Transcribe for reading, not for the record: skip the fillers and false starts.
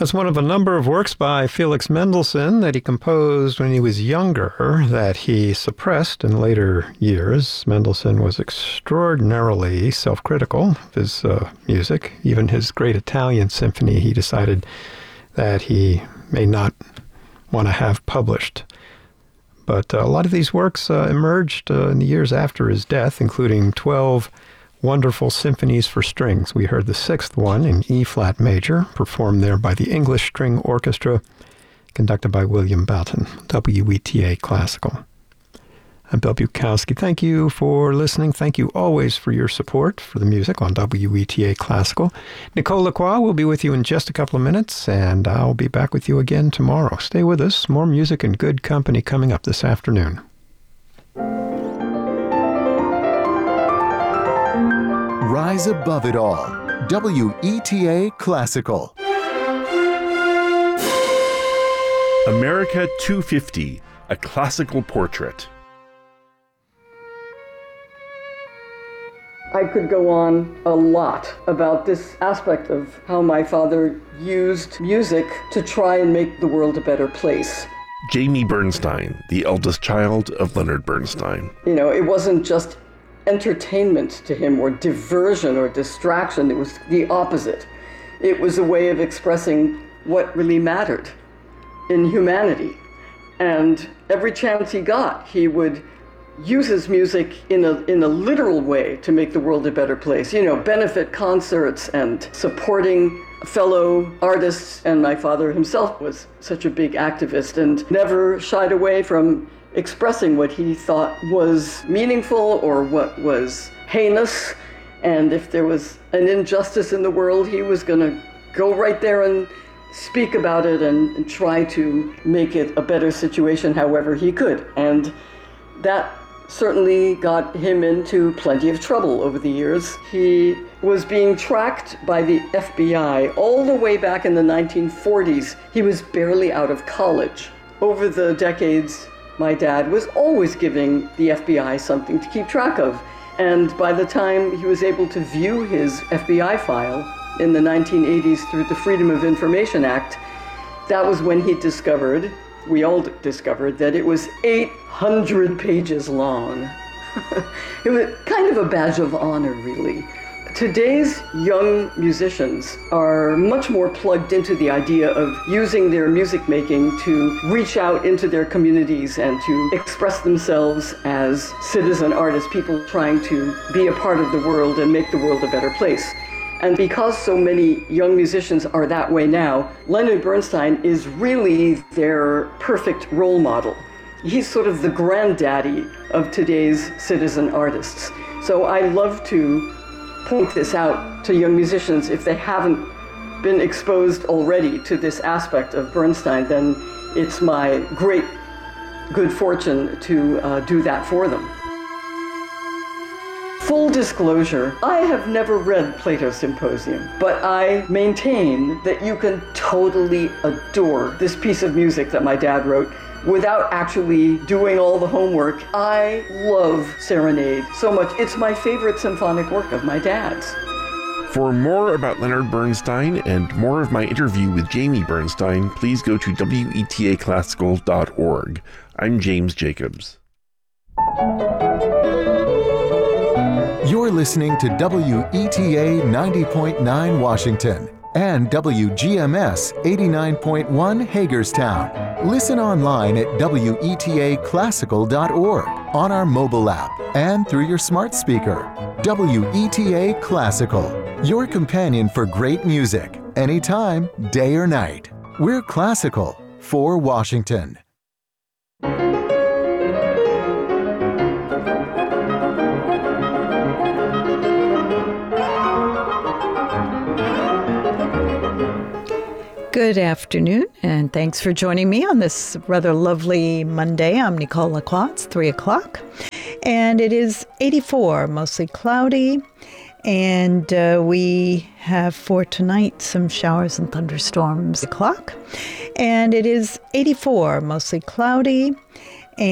That's one of a number of works by Felix Mendelssohn that he composed when he was younger that he suppressed in later years. Mendelssohn was extraordinarily self-critical of his music. Even his Great Italian Symphony, he decided that he may not want to have published. But a lot of these works emerged in the years after his death, including 12 wonderful symphonies for strings. We heard the sixth one in E-flat major, performed there by the English String Orchestra, conducted by William Boughton, WETA Classical. I'm Bill Bukowski. Thank you for listening. Thank you always for your support for the music on WETA Classical. Nicole Lacroix will be with you in just a couple of minutes, and I'll be back with you again tomorrow. Stay with us. More music and good company coming up this afternoon. Rise above it all. WETA Classical. America 250, a classical portrait. I could go on a lot about this aspect of how my father used music to try and make the world a better place. Jamie Bernstein, the eldest child of Leonard Bernstein. You know, it wasn't just entertainment to him or diversion or distraction. It was the opposite. It was a way of expressing what really mattered in humanity. And every chance he got, he would use his music in a literal way to make the world a better place. You know, benefit concerts and supporting fellow artists. And my father himself was such a big activist and never shied away from expressing what he thought was meaningful or what was heinous. And if there was an injustice in the world, he was going to go right there and speak about it and try to make it a better situation however he could. And that certainly got him into plenty of trouble over the years. He was being tracked by the FBI all the way back in the 1940s. He was barely out of college. Over the decades, my dad was always giving the FBI something to keep track of. And by the time he was able to view his FBI file in the 1980s through the Freedom of Information Act, that was when he discovered, we all discovered, that it was 800 pages long. It was kind of a badge of honor, really. Today's young musicians are much more plugged into the idea of using their music making to reach out into their communities and to express themselves as citizen artists, people trying to be a part of the world and make the world a better place. And because so many young musicians are that way now, Leonard Bernstein is really their perfect role model. He's sort of the granddaddy of today's citizen artists. So I love to point this out to young musicians. If they haven't been exposed already to this aspect of Bernstein, then it's my great good fortune to do that for them. Full disclosure, I have never read Plato's Symposium, but I maintain that you can totally adore this piece of music that my dad wrote without actually doing all the homework. I love Serenade so much. It's my favorite symphonic work of my dad's. For more about Leonard Bernstein and more of my interview with Jamie Bernstein, please go to WETAClassical.org. I'm James Jacobs. You're listening to WETA 90.9 Washington and WGMS 89.1 Hagerstown. Listen online at WETAClassical.org, on our mobile app, and through your smart speaker. WETA Classical, your companion for great music, anytime, day or night. We're classical for Washington. Good afternoon, and thanks for joining me on this rather lovely Monday. I'm Nicole Lacroix. It's 3 o'clock, and it is 84, mostly cloudy, and we have for tonight some showers and thunderstorms o'clock, and it is 84, mostly cloudy,